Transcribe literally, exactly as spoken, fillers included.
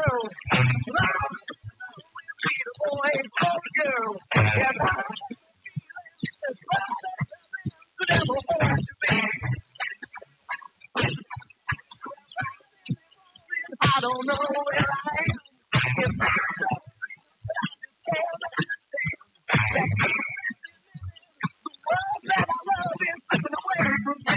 girl. Be the boy for the girl. Yes, I could ever want to be. I don't know where I am.